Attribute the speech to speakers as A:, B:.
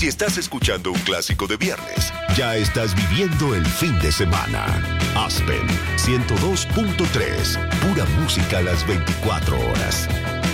A: Si estás escuchando un clásico de viernes, ya estás viviendo el fin de semana. Aspen 102.3, pura música a las 24 horas.